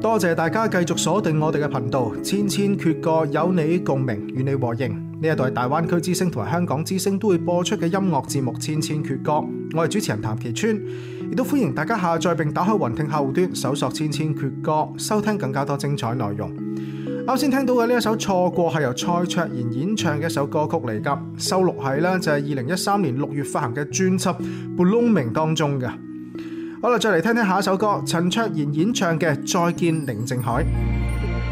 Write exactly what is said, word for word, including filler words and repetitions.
多謝大家繼續鎖定我哋嘅頻道，千千闕歌有你共鳴，與你和應。呢一度係大灣區之聲同埋香港之聲都會播出嘅音樂節目《千千闕歌》，我係主持人譚其川，亦都歡迎大家下載並打開雲聽客戶端，搜索《千千闕歌》，收聽更加多精彩內容。啱先聽到嘅呢一首《錯過》係由蔡卓妍演唱嘅一首歌曲嚟㗎，收錄喺呢就係二零一三年六月發行嘅專輯《Blooming》當中嘅。好啦，再嚟聽聽下一首歌，陳卓妍演唱嘅《再見寧靜海》。